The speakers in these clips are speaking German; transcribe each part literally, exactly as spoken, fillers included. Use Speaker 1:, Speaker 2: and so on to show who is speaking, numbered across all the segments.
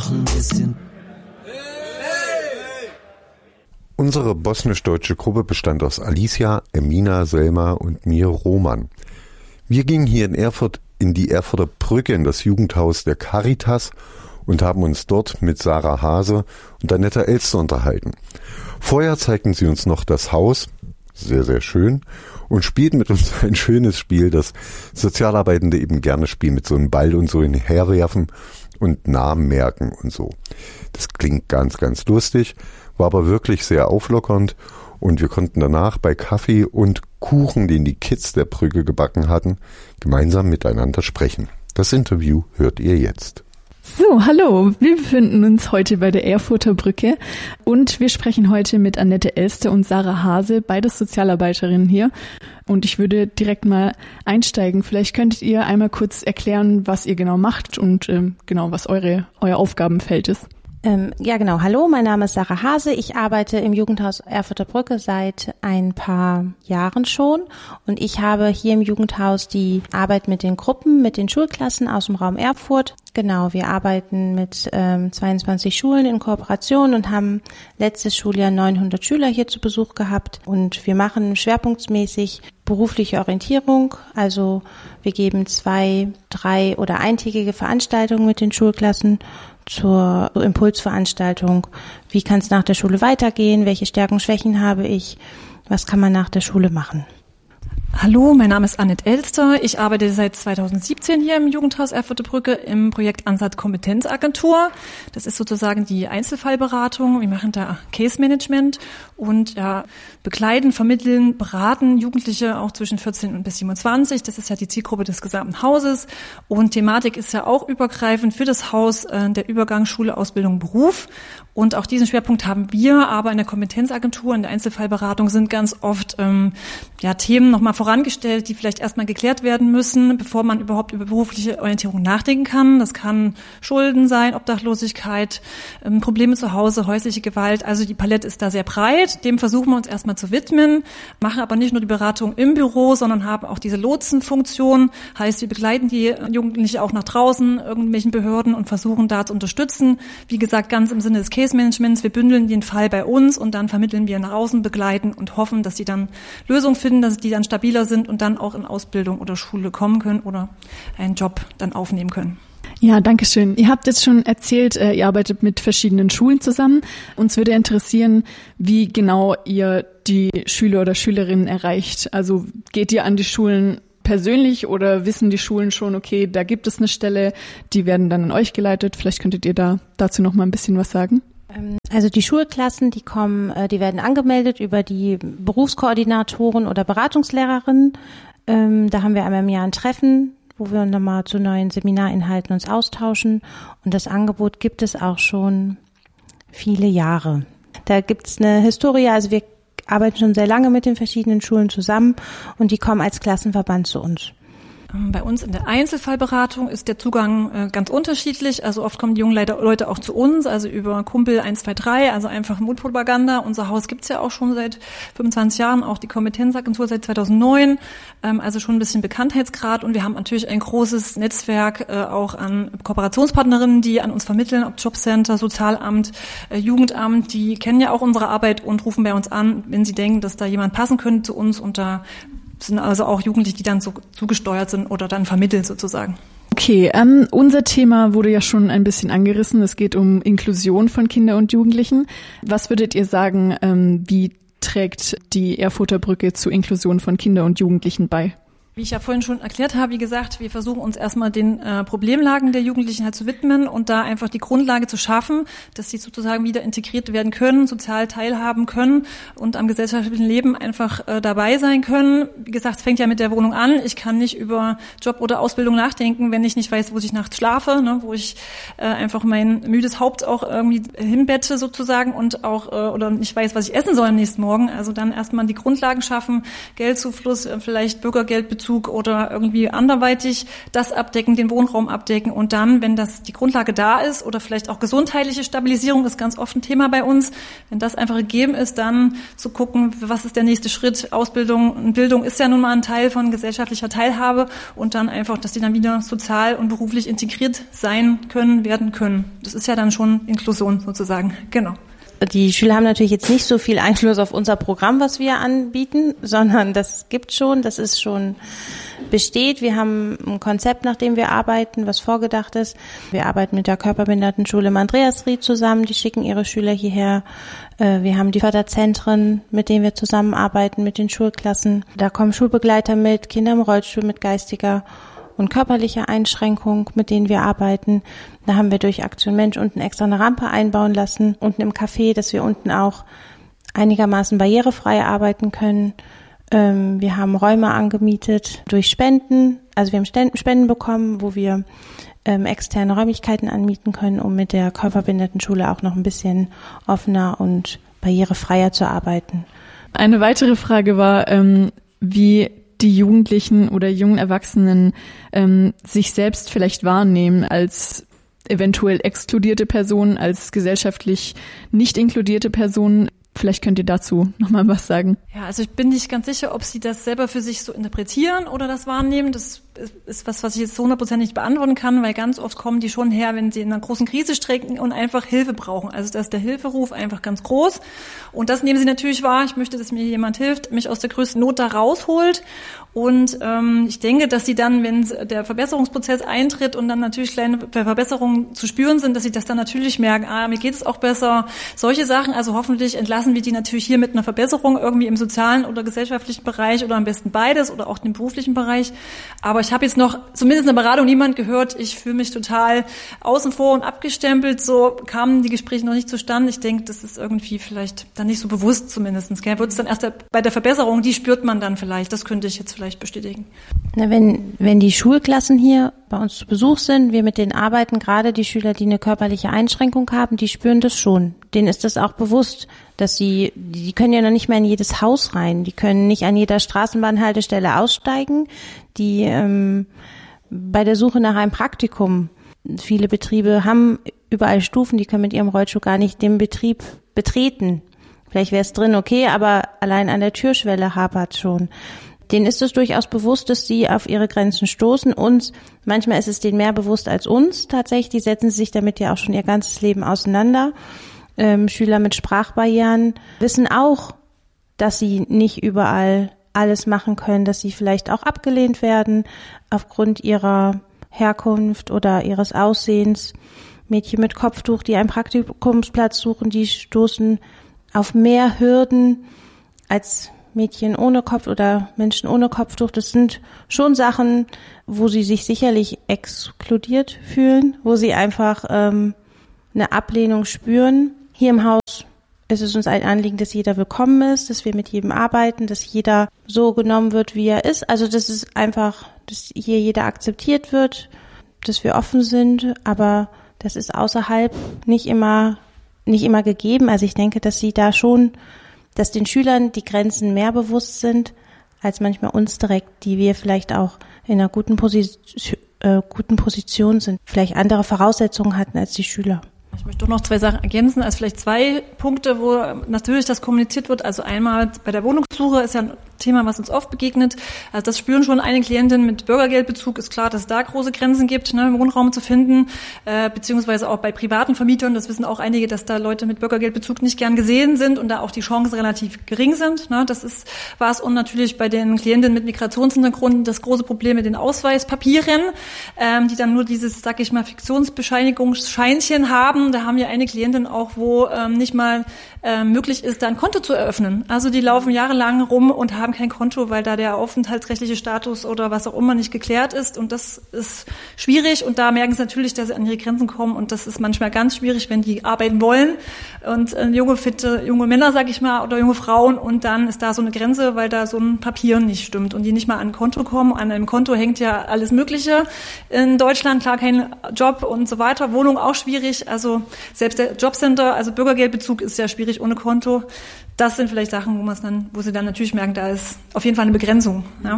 Speaker 1: noch ein bisschen.
Speaker 2: Unsere bosnisch-deutsche Gruppe bestand aus Alicia, Emina, Selma und mir, Roman. Wir gingen hier in Erfurt in die Erfurter Brücke in das Jugendhaus der Caritas und haben uns dort mit Sarah Hase und Annette Elster unterhalten. Vorher zeigten sie uns noch das Haus, sehr, sehr schön, und spielten mit uns ein schönes Spiel, das Sozialarbeitende eben gerne spielen, mit so einem Ball und so hinherwerfen und Namen merken und so. Das klingt ganz, ganz lustig, war aber wirklich sehr auflockernd und wir konnten danach bei Kaffee und Kuchen, den die Kids der Brücke gebacken hatten, gemeinsam miteinander sprechen. Das Interview hört ihr jetzt.
Speaker 3: So, hallo, wir befinden uns heute bei der Erfurter Brücke und wir sprechen heute mit Annette Elster und Sarah Hase, beides Sozialarbeiterinnen hier. Und ich würde direkt mal einsteigen. Vielleicht könntet ihr einmal kurz erklären, was ihr genau macht und ähm, genau, was eure euer Aufgabenfeld ist.
Speaker 4: Ähm, ja, genau. Hallo, mein Name ist Sarah Hase. Ich arbeite im Jugendhaus Erfurter Brücke seit ein paar Jahren schon. Und ich habe hier im Jugendhaus die Arbeit mit den Gruppen, mit den Schulklassen aus dem Raum Erfurt. Genau, wir arbeiten mit ähm, zweiundzwanzig Schulen in Kooperation und haben letztes Schuljahr neunhundert Schüler hier zu Besuch gehabt. Und wir machen schwerpunktmäßig berufliche Orientierung. Also wir geben zwei, drei oder eintägige Veranstaltungen mit den Schulklassen zur Impulsveranstaltung. Wie kann es nach der Schule weitergehen? Welche Stärken, Schwächen habe ich? Was kann man nach der Schule machen?
Speaker 5: Hallo, mein Name ist Annette Elster. Ich arbeite seit zweitausendsiebzehn hier im Jugendhaus Erfurter Brücke im Projekt Ansatz Kompetenzagentur. Das ist sozusagen die Einzelfallberatung. Wir machen da Case Management und ja, begleiten, vermitteln, beraten Jugendliche auch zwischen vierzehn und bis siebenundzwanzig. Das ist ja die Zielgruppe des gesamten Hauses. Und Thematik ist ja auch übergreifend für das Haus äh, der Übergang Schule, Ausbildung, Beruf. Und auch diesen Schwerpunkt haben wir, aber in der Kompetenzagentur, in der Einzelfallberatung sind ganz oft ähm, ja Themen nochmal vorangestellt, die vielleicht erstmal geklärt werden müssen, bevor man überhaupt über berufliche Orientierung nachdenken kann. Das kann Schulden sein, Obdachlosigkeit, ähm, Probleme zu Hause, häusliche Gewalt. Also die Palette ist da sehr breit. Dem versuchen wir uns erstmal zu widmen, machen aber nicht nur die Beratung im Büro, sondern haben auch diese Lotsenfunktion. Heißt, wir begleiten die Jugendliche auch nach draußen, irgendwelchen Behörden und versuchen da zu unterstützen. Wie gesagt, ganz im Sinne des Case Managements. Wir bündeln den Fall bei uns und dann vermitteln wir nach außen, begleiten und hoffen, dass die dann Lösungen finden, dass die dann stabiler sind und dann auch in Ausbildung oder Schule kommen können oder einen Job dann aufnehmen können.
Speaker 3: Ja, danke schön. Ihr habt jetzt schon erzählt, ihr arbeitet mit verschiedenen Schulen zusammen. Uns würde interessieren, wie genau ihr die Schüler oder Schülerinnen erreicht. Also geht ihr an die Schulen persönlich oder wissen die Schulen schon, okay, da gibt es eine Stelle, die werden dann an euch geleitet? Vielleicht könntet ihr da dazu noch mal ein bisschen was sagen.
Speaker 4: Also die Schulklassen, die kommen, die werden angemeldet über die Berufskoordinatoren oder Beratungslehrerinnen. Da haben wir einmal im Jahr ein Treffen, wo wir nochmal zu neuen Seminarinhalten uns austauschen. Und das Angebot gibt es auch schon viele Jahre. Da gibt es eine Historie, also wir arbeiten schon sehr lange mit den verschiedenen Schulen zusammen und die kommen als Klassenverband zu uns.
Speaker 5: Bei uns in der Einzelfallberatung ist der Zugang äh, ganz unterschiedlich. Also oft kommen die jungen Leute auch zu uns, also über Kumpel eins zwei drei, also einfach Mutpropaganda. Unser Haus gibt's ja auch schon seit fünfundzwanzig Jahren, auch die Kompetenzagentur seit zweitausendneun, ähm, also schon ein bisschen Bekanntheitsgrad. Und wir haben natürlich ein großes Netzwerk äh, auch an Kooperationspartnerinnen, die an uns vermitteln, ob Jobcenter, Sozialamt, äh, Jugendamt, die kennen ja auch unsere Arbeit und rufen bei uns an, wenn sie denken, dass da jemand passen könnte zu uns. Und da sind also auch Jugendliche, die dann so zugesteuert sind oder dann vermittelt sozusagen.
Speaker 3: Okay, ähm, unser Thema wurde ja schon ein bisschen angerissen. Es geht um Inklusion von Kindern und Jugendlichen. Was würdet ihr sagen, ähm, wie trägt die Erfurter Brücke zur Inklusion von Kindern und Jugendlichen bei?
Speaker 5: Wie ich ja vorhin schon erklärt habe, wie gesagt, wir versuchen uns erstmal den äh, Problemlagen der Jugendlichen halt zu widmen und da einfach die Grundlage zu schaffen, dass sie sozusagen wieder integriert werden können, sozial teilhaben können und am gesellschaftlichen Leben einfach äh, dabei sein können. Wie gesagt, es fängt ja mit der Wohnung an. Ich kann nicht über Job oder Ausbildung nachdenken, wenn ich nicht weiß, wo ich nachts schlafe, ne, wo ich äh, einfach mein müdes Haupt auch irgendwie hinbette sozusagen und auch äh, oder nicht weiß, was ich essen soll am nächsten Morgen. Also dann erstmal die Grundlagen schaffen, Geldzufluss, äh, vielleicht Bürgergeldbezug, Börgergeldbezug oder irgendwie anderweitig das abdecken, den Wohnraum abdecken und dann, wenn das die Grundlage da ist oder vielleicht auch gesundheitliche Stabilisierung ist ganz oft ein Thema bei uns, wenn das einfach gegeben ist, dann zu gucken, was ist der nächste Schritt. Ausbildung, Bildung ist ja nun mal ein Teil von gesellschaftlicher Teilhabe und dann einfach, dass die dann wieder sozial und beruflich integriert sein können, werden können. Das ist ja dann schon Inklusion sozusagen, genau.
Speaker 4: Die Schüler haben natürlich jetzt nicht so viel Einfluss auf unser Programm, was wir anbieten, sondern das gibt schon, das ist schon besteht. Wir haben ein Konzept, nach dem wir arbeiten, was vorgedacht ist. Wir arbeiten mit der Körperbehindertenschule im Andreasried zusammen, die schicken ihre Schüler hierher. Wir haben die Förderzentren, mit denen wir zusammenarbeiten, mit den Schulklassen. Da kommen Schulbegleiter mit, Kinder im Rollstuhl mit geistiger und körperlicher Einschränkung, mit denen wir arbeiten. Da haben wir durch Aktion Mensch unten extra eine Rampe einbauen lassen, unten im Café, dass wir unten auch einigermaßen barrierefrei arbeiten können. Ähm, wir haben Räume angemietet durch Spenden. Also wir haben Spenden bekommen, wo wir ähm, externe Räumlichkeiten anmieten können, um mit der Körperbehindertenschule auch noch ein bisschen offener und barrierefreier zu arbeiten.
Speaker 3: Eine weitere Frage war, ähm, wie die Jugendlichen oder jungen Erwachsenen ähm, sich selbst vielleicht wahrnehmen als eventuell exkludierte Personen, als gesellschaftlich nicht inkludierte Personen. Vielleicht könnt ihr dazu nochmal was sagen.
Speaker 5: Ja, also ich bin nicht ganz sicher, ob sie das selber für sich so interpretieren oder das wahrnehmen. Das ist was, was ich jetzt so hundertprozentig nicht beantworten kann, weil ganz oft kommen die schon her, wenn sie in einer großen Krise stecken und einfach Hilfe brauchen. Also da ist der Hilferuf einfach ganz groß. Und das nehmen sie natürlich wahr. Ich möchte, dass mir jemand hilft, mich aus der größten Not da rausholt. Und ähm, ich denke, dass sie dann, wenn der Verbesserungsprozess eintritt und dann natürlich kleine Verbesserungen zu spüren sind, dass sie das dann natürlich merken, ah, mir geht es auch besser. Solche Sachen, also hoffentlich entlassen wir die natürlich hier mit einer Verbesserung irgendwie im sozialen oder gesellschaftlichen Bereich oder am besten beides oder auch im beruflichen Bereich. Aber ich habe jetzt noch zumindest in der Beratung niemand gehört, ich fühle mich total außen vor und abgestempelt. So kamen die Gespräche noch nicht zustande. Ich denke, das ist irgendwie vielleicht dann nicht so bewusst zumindest. Wird es dann erst bei der Verbesserung, die spürt man dann vielleicht. Das könnte ich jetzt vielleicht bestätigen.
Speaker 4: Na, wenn, wenn die Schulklassen hier bei uns zu Besuch sind, wir mit denen arbeiten, gerade die Schüler, die eine körperliche Einschränkung haben, die spüren das schon. Denen ist das auch bewusst, dass sie, die können ja noch nicht mehr in jedes Haus rein, die können nicht an jeder Straßenbahnhaltestelle aussteigen, die ähm, bei der Suche nach einem Praktikum, viele Betriebe haben überall Stufen, die können mit ihrem Rollstuhl gar nicht den Betrieb betreten. Vielleicht wäre es drin okay, aber allein an der Türschwelle hapert schon. Denen ist es durchaus bewusst, dass sie auf ihre Grenzen stoßen. Und manchmal ist es denen mehr bewusst als uns tatsächlich. Die setzen sich damit ja auch schon ihr ganzes Leben auseinander. Ähm, Schüler mit Sprachbarrieren wissen auch, dass sie nicht überall alles machen können, dass sie vielleicht auch abgelehnt werden aufgrund ihrer Herkunft oder ihres Aussehens. Mädchen mit Kopftuch, die einen Praktikumsplatz suchen, die stoßen auf mehr Hürden als Mädchen ohne Kopf oder Menschen ohne Kopftuch. Das sind schon Sachen, wo sie sich sicherlich exkludiert fühlen, wo sie einfach ähm, eine Ablehnung spüren. Hier im Haus ist es uns ein Anliegen, dass jeder willkommen ist, dass wir mit jedem arbeiten, dass jeder so genommen wird, wie er ist. Also das ist einfach, dass hier jeder akzeptiert wird, dass wir offen sind, aber das ist außerhalb nicht immer nicht immer gegeben. Also ich denke, dass sie da schon, dass den Schülern die Grenzen mehr bewusst sind, als manchmal uns direkt, die wir vielleicht auch in einer guten Position, äh, guten Position sind, vielleicht andere Voraussetzungen hatten als die Schüler.
Speaker 5: Ich möchte doch noch zwei Sachen ergänzen, also vielleicht zwei Punkte, wo natürlich das kommuniziert wird. Also einmal bei der Wohnungssuche ist ja ein Thema, was uns oft begegnet. Also das spüren schon einige Klientinnen mit Bürgergeldbezug. Ist klar, dass es da große Grenzen gibt, ne, Wohnraum zu finden, äh, beziehungsweise auch bei privaten Vermietern. Das wissen auch einige, dass da Leute mit Bürgergeldbezug nicht gern gesehen sind und da auch die Chancen relativ gering sind. Ne, das ist was. Und natürlich bei den Klientinnen mit Migrationshintergrund das große Problem mit den Ausweispapieren, ähm, die dann nur dieses, sag ich mal, Fiktionsbescheinigungsscheinchen haben. Da haben wir eine Klientin auch, wo ähm, nicht mal ähm, möglich ist, da ein Konto zu eröffnen. Also die laufen jahrelang rum und haben kein Konto, weil da der aufenthaltsrechtliche Status oder was auch immer nicht geklärt ist. Und das ist schwierig. Und da merken sie natürlich, dass sie an ihre Grenzen kommen. Und das ist manchmal ganz schwierig, wenn die arbeiten wollen. Und äh, junge, fitte, junge Männer, sag ich mal, oder junge Frauen. Und dann ist da so eine Grenze, weil da so ein Papier nicht stimmt. Und die nicht mal an ein Konto kommen. An einem Konto hängt ja alles Mögliche. In Deutschland, klar, kein Job und so weiter. Wohnung auch schwierig. Also selbst der Jobcenter, also Bürgergeldbezug ist ja schwierig ohne Konto. Das sind vielleicht Sachen, wo man es dann, wo sie dann natürlich merken, da ist auf jeden Fall eine Begrenzung. Ja.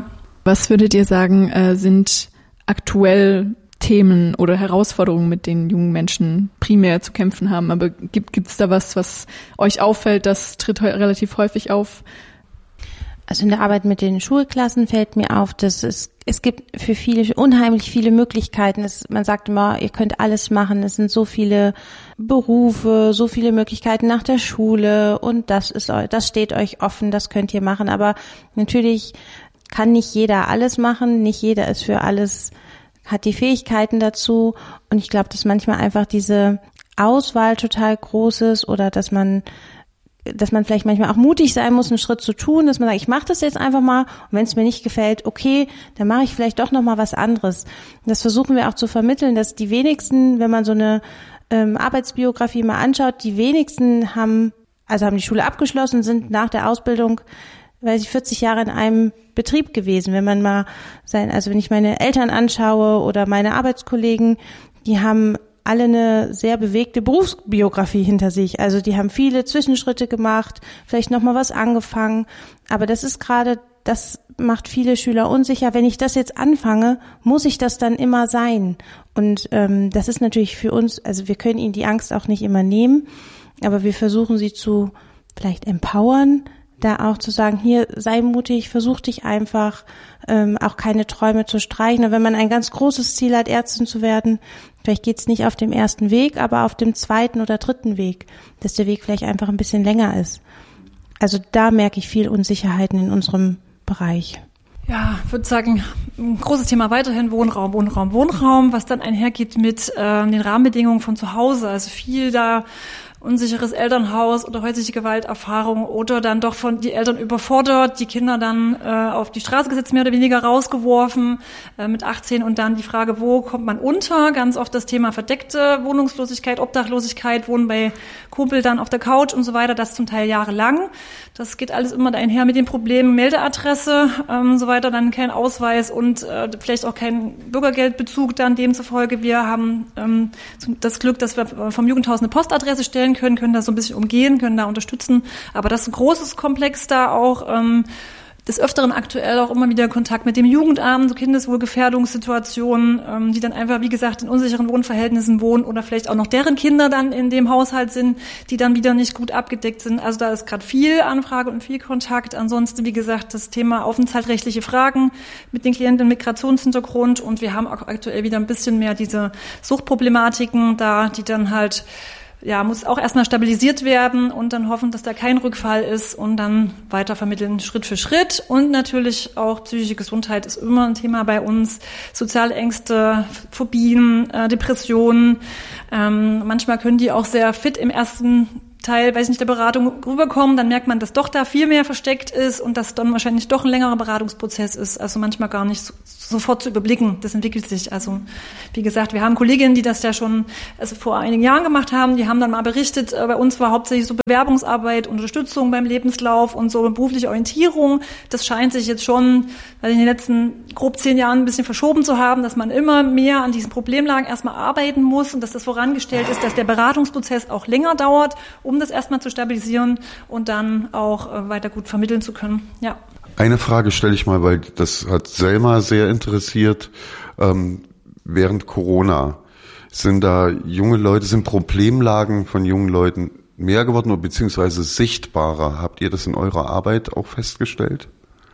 Speaker 3: Was würdet ihr sagen, äh, sind aktuell Themen oder Herausforderungen, mit denen jungen Menschen primär zu kämpfen haben? Aber gibt es da was, was euch auffällt, das tritt he- relativ häufig auf?
Speaker 4: Also in der Arbeit mit den Schulklassen fällt mir auf, dass es, es gibt für viele unheimlich viele Möglichkeiten. Es, man sagt immer, ihr könnt alles machen. Es sind so viele Berufe, so viele Möglichkeiten nach der Schule und das ist, das steht euch offen, das könnt ihr machen. Aber natürlich kann nicht jeder alles machen. Nicht jeder ist für alles, hat die Fähigkeiten dazu. Und ich glaube, dass manchmal einfach diese Auswahl total groß ist oder dass man dass man vielleicht manchmal auch mutig sein muss, einen Schritt zu tun, dass man sagt, ich mache das jetzt einfach mal und wenn es mir nicht gefällt, okay, dann mache ich vielleicht doch noch mal was anderes. Und das versuchen wir auch zu vermitteln, dass die wenigsten, wenn man so eine ähm, Arbeitsbiografie mal anschaut, die wenigsten haben, also haben die Schule abgeschlossen, sind nach der Ausbildung, weiß ich, vierzig Jahre in einem Betrieb gewesen. Wenn man mal sein, also wenn ich meine Eltern anschaue oder meine Arbeitskollegen, die haben alle eine sehr bewegte Berufsbiografie hinter sich. Also die haben viele Zwischenschritte gemacht, vielleicht noch mal was angefangen. Aber das ist gerade, das macht viele Schüler unsicher. Wenn ich das jetzt anfange, muss ich das dann immer sein? Und ähm, das ist natürlich für uns, also wir können ihnen die Angst auch nicht immer nehmen, aber wir versuchen sie zu vielleicht empowern, da auch zu sagen, hier, sei mutig, versuch dich einfach, ähm, auch keine Träume zu streichen. Und wenn man ein ganz großes Ziel hat, Ärztin zu werden, vielleicht geht's nicht auf dem ersten Weg, aber auf dem zweiten oder dritten Weg, dass der Weg vielleicht einfach ein bisschen länger ist. Also da merke ich viel Unsicherheiten in unserem Bereich.
Speaker 5: Ja, ich würde sagen, ein großes Thema weiterhin Wohnraum, Wohnraum, Wohnraum, was dann einhergeht mit äh, den Rahmenbedingungen von zu Hause. Also viel da unsicheres Elternhaus oder häusliche Gewalterfahrung oder dann doch von die Eltern überfordert, die Kinder dann äh, auf die Straße gesetzt, mehr oder weniger rausgeworfen äh, mit achtzehn und dann die Frage, wo kommt man unter? Ganz oft das Thema verdeckte Wohnungslosigkeit, Obdachlosigkeit, Wohnen bei Kumpel dann auf der Couch und so weiter, das zum Teil jahrelang. Das geht alles immer einher mit den Problemen Meldeadresse, ähm, so weiter, dann kein Ausweis und äh, vielleicht auch kein Bürgergeldbezug dann demzufolge. Wir haben ähm, das Glück, dass wir vom Jugendhaus eine Postadresse stellen können, können das so ein bisschen umgehen, können da unterstützen. Aber das ist ein großes Komplex da auch. Ähm, des Öfteren aktuell auch immer wieder Kontakt mit dem Jugendamt, so Kindeswohlgefährdungssituationen, ähm, die dann einfach, wie gesagt, in unsicheren Wohnverhältnissen wohnen oder vielleicht auch noch deren Kinder dann in dem Haushalt sind, die dann wieder nicht gut abgedeckt sind. Also da ist gerade viel Anfrage und viel Kontakt. Ansonsten, wie gesagt, das Thema aufenthaltsrechtliche Fragen mit den Klienten mit Migrationshintergrund und wir haben auch aktuell wieder ein bisschen mehr diese Suchtproblematiken da, die dann halt ja, muss auch erstmal stabilisiert werden und dann hoffen, dass da kein Rückfall ist und dann weiter vermitteln Schritt für Schritt. Und natürlich auch psychische Gesundheit ist immer ein Thema bei uns. Soziale Ängste, Phobien, äh, Depressionen. Ähm, manchmal können die auch sehr fit im ersten Teil, weiß nicht, der Beratung rüberkommen, dann merkt man, dass doch da viel mehr versteckt ist und dass dann wahrscheinlich doch ein längerer Beratungsprozess ist, also manchmal gar nicht so, sofort zu überblicken. Das entwickelt sich. Also wie gesagt, wir haben Kolleginnen, die das ja schon also vor einigen Jahren gemacht haben, die haben dann mal berichtet, bei uns war hauptsächlich so Bewerbungsarbeit, Unterstützung beim Lebenslauf und so berufliche Orientierung. Das scheint sich jetzt schon in den letzten grob zehn Jahren ein bisschen verschoben zu haben, dass man immer mehr an diesen Problemlagen erstmal arbeiten muss und dass das vorangestellt ist, dass der Beratungsprozess auch länger dauert, um das erstmal zu stabilisieren und dann auch äh, weiter gut vermitteln zu können. Ja.
Speaker 2: Eine Frage stelle ich mal, weil das hat Selma sehr interessiert. Ähm, während Corona sind da junge Leute, sind Problemlagen von jungen Leuten mehr geworden oder beziehungsweise sichtbarer? Habt ihr das in eurer Arbeit auch festgestellt?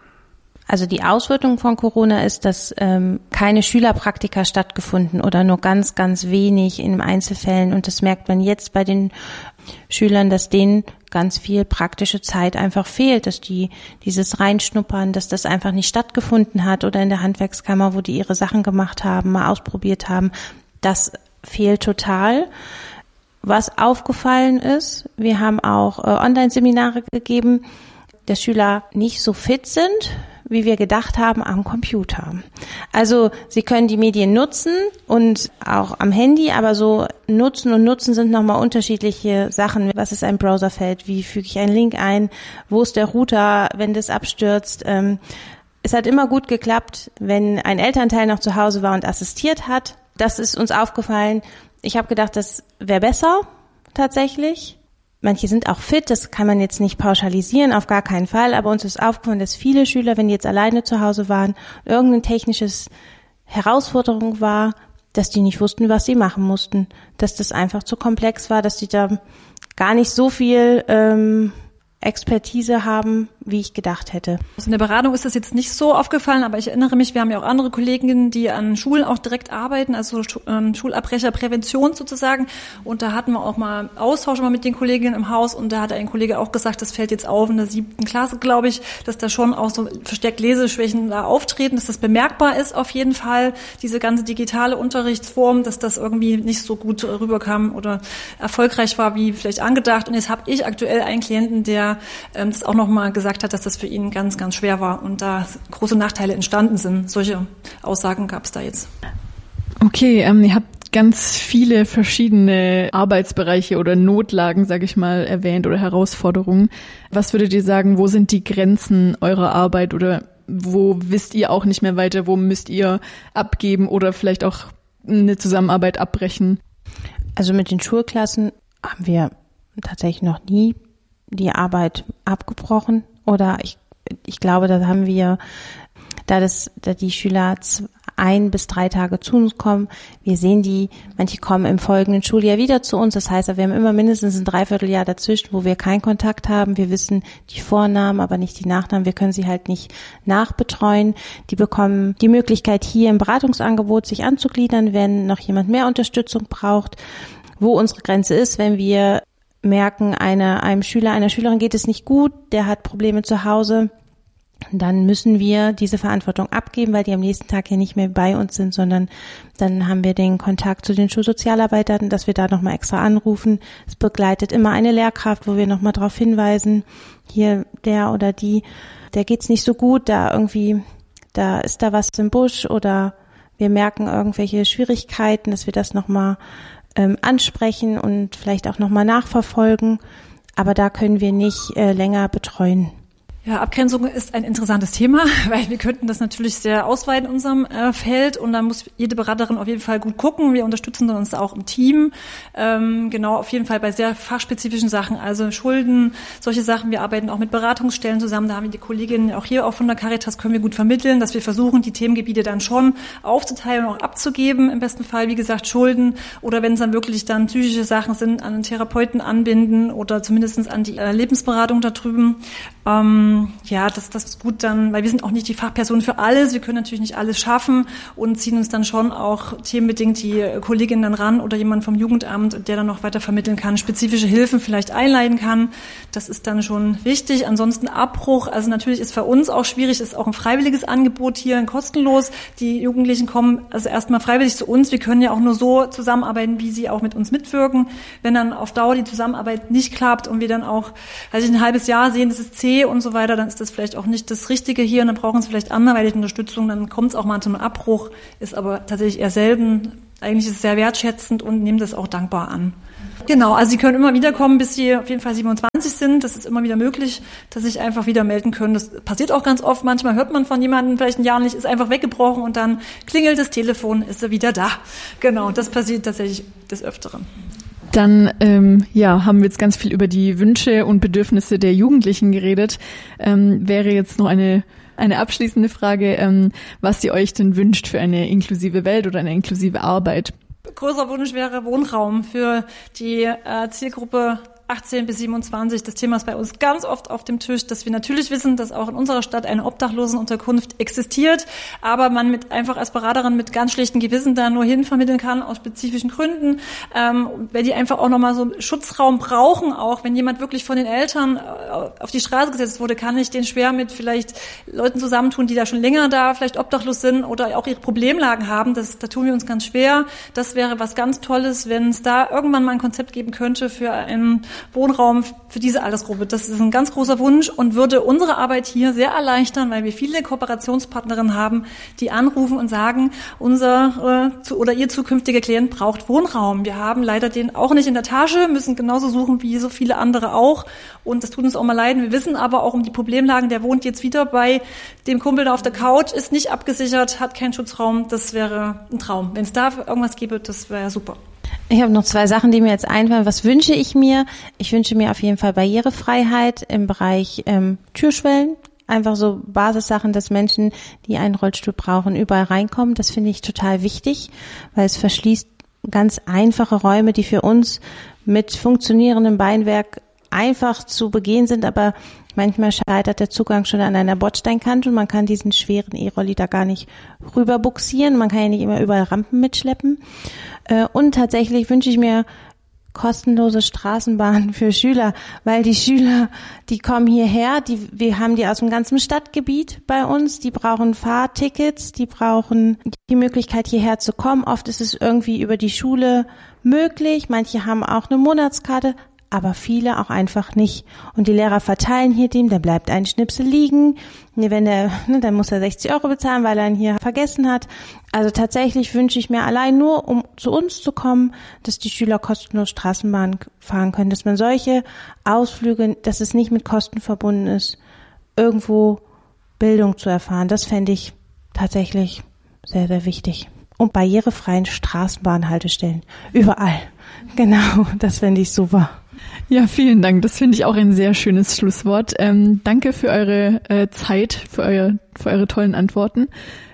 Speaker 4: Also die Auswirkung von Corona ist, dass ähm, keine Schülerpraktika stattgefunden oder nur ganz, ganz wenig in Einzelfällen. Und das merkt man jetzt bei den Schülern, dass denen ganz viel praktische Zeit einfach fehlt, dass die dieses Reinschnuppern, dass das einfach nicht stattgefunden hat oder in der Handwerkskammer, wo die ihre Sachen gemacht haben, mal ausprobiert haben. Das fehlt total. Was aufgefallen ist, wir haben auch äh, Online-Seminare gegeben, dass Schüler nicht so fit sind, wie wir gedacht haben, am Computer. Also sie können die Medien nutzen und auch am Handy, aber so nutzen und nutzen sind nochmal unterschiedliche Sachen. Was ist ein Browserfeld? Wie füge ich einen Link ein? Wo ist der Router, wenn das abstürzt? Es hat immer gut geklappt, wenn ein Elternteil noch zu Hause war und assistiert hat. Das ist uns aufgefallen. Ich habe gedacht, das wäre besser tatsächlich. manche sind auch fit, das kann man jetzt nicht pauschalisieren, auf gar keinen Fall, aber uns ist aufgefallen, dass viele Schüler, wenn die jetzt alleine zu Hause waren, irgendein technisches Herausforderung war, dass die nicht wussten, was sie machen mussten, dass das einfach zu komplex war, dass die da gar nicht so viel ähm, Expertise haben, wie ich gedacht hätte.
Speaker 5: Also in der Beratung ist das jetzt nicht so aufgefallen, aber ich erinnere mich, wir haben ja auch andere Kolleginnen, die an Schulen auch direkt arbeiten, also ähm, Schulabbrecherprävention sozusagen. Und da hatten wir auch mal Austausch mal mit den Kolleginnen im Haus und da hat ein Kollege auch gesagt, das fällt jetzt auf in der siebten Klasse, glaube ich, dass da schon auch so verstärkt Leseschwächen da auftreten, dass das bemerkbar ist auf jeden Fall, diese ganze digitale Unterrichtsform, dass das irgendwie nicht so gut rüberkam oder erfolgreich war, wie vielleicht angedacht. Und jetzt habe ich aktuell einen Klienten, der ähm, das auch nochmal gesagt hat, dass das für ihn ganz, ganz schwer war und da große Nachteile entstanden sind. Solche Aussagen gab es da jetzt.
Speaker 3: Okay, ähm, ihr habt ganz viele verschiedene Arbeitsbereiche oder Notlagen, sage ich mal, erwähnt oder Herausforderungen. Was würdet ihr sagen, wo sind die Grenzen eurer Arbeit oder wo wisst ihr auch nicht mehr weiter, wo müsst ihr abgeben oder vielleicht auch eine Zusammenarbeit abbrechen?
Speaker 4: Also mit den Schulklassen haben wir tatsächlich noch nie die Arbeit abgebrochen oder ich ich glaube, da haben wir, da das, da die Schüler ein bis drei Tage zu uns kommen, wir sehen die, manche kommen im folgenden Schuljahr wieder zu uns, das heißt, wir haben immer mindestens ein Dreivierteljahr dazwischen, wo wir keinen Kontakt haben, wir wissen die Vornamen, aber nicht die Nachnamen, wir können sie halt nicht nachbetreuen, die bekommen die Möglichkeit hier im Beratungsangebot sich anzugliedern, wenn noch jemand mehr Unterstützung braucht, wo unsere Grenze ist, wenn wir merken, eine, einem Schüler, einer Schülerin geht es nicht gut, der hat Probleme zu Hause, dann müssen wir diese Verantwortung abgeben, weil die am nächsten Tag hier nicht mehr bei uns sind, sondern dann haben wir den Kontakt zu den Schulsozialarbeitern, dass wir da nochmal extra anrufen. Es begleitet immer eine Lehrkraft, wo wir nochmal darauf hinweisen, hier der oder die, der geht's nicht so gut, da irgendwie, da ist da was im Busch oder wir merken irgendwelche Schwierigkeiten, dass wir das nochmal ähm, ansprechen und vielleicht auch nochmal nachverfolgen. Aber da können wir nicht äh, länger betreuen.
Speaker 5: Ja, Abgrenzung ist ein interessantes Thema, weil wir könnten das natürlich sehr ausweiten in unserem äh, Feld und dann muss jede Beraterin auf jeden Fall gut gucken. Wir unterstützen uns auch im Team, ähm, genau auf jeden Fall bei sehr fachspezifischen Sachen, also Schulden, solche Sachen. Wir arbeiten auch mit Beratungsstellen zusammen, da haben wir die Kolleginnen auch hier auch von der Caritas, können wir gut vermitteln, dass wir versuchen, die Themengebiete dann schon aufzuteilen und auch abzugeben, im besten Fall, wie gesagt, Schulden oder wenn es dann wirklich dann psychische Sachen sind, an einen Therapeuten anbinden oder zumindest an die äh, Lebensberatung da drüben. Ähm, Ja, das, das ist gut dann, weil wir sind auch nicht die Fachperson für alles. Wir können natürlich nicht alles schaffen und ziehen uns dann schon auch themenbedingt die Kollegin dann ran oder jemand vom Jugendamt, der dann noch weiter vermitteln kann, spezifische Hilfen vielleicht einleiten kann. Das ist dann schon wichtig. Ansonsten Abbruch, also natürlich ist für uns auch schwierig, ist auch ein freiwilliges Angebot hier, kostenlos. Die Jugendlichen kommen also erstmal freiwillig zu uns. Wir können ja auch nur so zusammenarbeiten, wie sie auch mit uns mitwirken. Wenn dann auf Dauer die Zusammenarbeit nicht klappt und wir dann auch, also ein halbes Jahr sehen, das ist zäh und so weiter, dann ist das vielleicht auch nicht das Richtige hier und dann brauchen sie vielleicht anderweitige Unterstützung, dann kommt es auch mal zu einem Abbruch, ist aber tatsächlich eher selten. Eigentlich ist es sehr wertschätzend und nehmen das auch dankbar an. Genau, also sie können immer wieder kommen, bis sie auf jeden Fall siebenundzwanzig sind. Das ist immer wieder möglich, dass sie sich einfach wieder melden können. Das passiert auch ganz oft. Manchmal hört man von jemandem vielleicht ein Jahr nicht, ist einfach weggebrochen und dann klingelt das Telefon, ist er wieder da. Genau, das passiert tatsächlich des Öfteren.
Speaker 3: Dann ähm, ja, haben wir jetzt ganz viel über die Wünsche und Bedürfnisse der Jugendlichen geredet. Ähm, wäre jetzt noch eine eine abschließende Frage, ähm, was ihr euch denn wünscht für eine inklusive Welt oder eine inklusive Arbeit?
Speaker 5: Großer Wunsch wäre Wohnraum für die äh, Zielgruppe achtzehn bis siebenundzwanzig. Das Thema ist bei uns ganz oft auf dem Tisch, dass wir natürlich wissen, dass auch in unserer Stadt eine Obdachlosenunterkunft existiert, aber man mit einfach als Beraterin mit ganz schlechten Gewissen da nur hin vermitteln kann aus spezifischen Gründen, ähm, weil die einfach auch nochmal so einen Schutzraum brauchen, auch wenn jemand wirklich von den Eltern auf die Straße gesetzt wurde, kann ich den schwer mit vielleicht Leuten zusammentun, die da schon länger da vielleicht obdachlos sind oder auch ihre Problemlagen haben. Das, da tun wir uns ganz schwer. Das wäre was ganz Tolles, wenn es da irgendwann mal ein Konzept geben könnte für einen Wohnraum für diese Altersgruppe. Das ist ein ganz großer Wunsch und würde unsere Arbeit hier sehr erleichtern, weil wir viele Kooperationspartnerinnen haben, die anrufen und sagen, unser äh, oder ihr zukünftiger Klient braucht Wohnraum. Wir haben leider den auch nicht in der Tasche, müssen genauso suchen wie so viele andere auch und das tut uns auch mal leid. Wir wissen aber auch um die Problemlagen, der wohnt jetzt wieder bei dem Kumpel da auf der Couch, ist nicht abgesichert, hat keinen Schutzraum. Das wäre ein Traum. Wenn es da irgendwas gäbe, das wäre super.
Speaker 4: Ich habe noch zwei Sachen, die mir jetzt einfallen. Was wünsche ich mir? Ich wünsche mir auf jeden Fall Barrierefreiheit im Bereich ähm, Türschwellen. Einfach so Basissachen, dass Menschen, die einen Rollstuhl brauchen, überall reinkommen. Das finde ich total wichtig, weil es verschließt ganz einfache Räume, die für uns mit funktionierendem Beinwerk einfach zu begehen sind, aber manchmal scheitert der Zugang schon an einer Bordsteinkante und man kann diesen schweren E-Rolli da gar nicht rüber buxieren. Man kann ja nicht immer überall Rampen mitschleppen. Und tatsächlich wünsche ich mir kostenlose Straßenbahnen für Schüler, weil die Schüler, die kommen hierher, die, wir haben die aus dem ganzen Stadtgebiet bei uns, die brauchen Fahrtickets, die brauchen die Möglichkeit hierher zu kommen. Oft ist es irgendwie über die Schule möglich, manche haben auch eine Monatskarte, aber viele auch einfach nicht. Und die Lehrer verteilen hier dem, der bleibt ein Schnipsel liegen. Wenn der, ne, dann muss er sechzig Euro bezahlen, weil er ihn hier vergessen hat. Also tatsächlich wünsche ich mir allein nur, um zu uns zu kommen, dass die Schüler kostenlos Straßenbahn fahren können, dass man solche Ausflüge, dass es nicht mit Kosten verbunden ist, irgendwo Bildung zu erfahren. Das fände ich tatsächlich sehr, sehr wichtig. Und barrierefreien Straßenbahnhaltestellen. Überall. Genau, das fände ich super.
Speaker 3: Ja, vielen Dank. Das finde ich auch ein sehr schönes Schlusswort. Ähm, danke für eure äh, Zeit, für eure, für eure tollen Antworten.